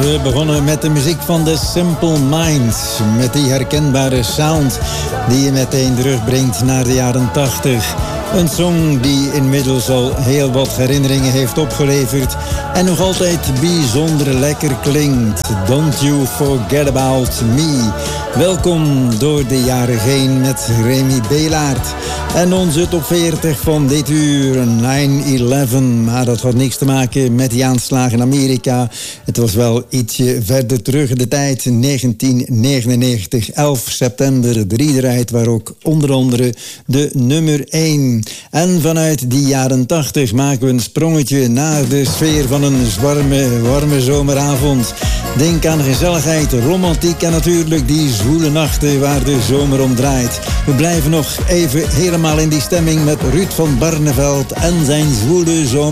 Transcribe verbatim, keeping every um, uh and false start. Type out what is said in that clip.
We begonnen met de muziek van The Simple Minds. Met die herkenbare sound die je meteen terugbrengt naar de jaren tachtig. Een song die inmiddels al heel wat herinneringen heeft opgeleverd en nog altijd bijzonder lekker klinkt. Don't You Forget About Me. Welkom door de jaren heen met Remy Belaert. En onze top veertig van dit uur, nine eleven. Maar dat had niks te maken met die aanslagen in Amerika. Het was wel ietsje verder terug in de tijd, negentien negenennegentig, elf september. De riederheid waar ook onder andere de nummer één. En vanuit die jaren tachtig maken we een sprongetje naar de sfeer van een warme, warme zomeravond. Denk aan gezelligheid, romantiek en natuurlijk die zwoele nachten waar de zomer om draait. We blijven nog even helemaal in die stemming met Ruud van Barneveld en zijn zwoele zomer.